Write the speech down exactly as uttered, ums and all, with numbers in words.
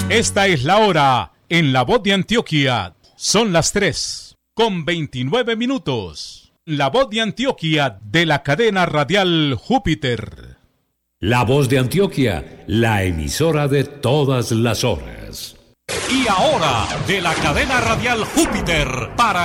Esta es la hora en La Voz de Antioquia. Son las tres con veintinueve minutos. La Voz de Antioquia de la cadena radial Júpiter. La Voz de Antioquia, la emisora de todas las horas. Y ahora, de la cadena radial Júpiter, para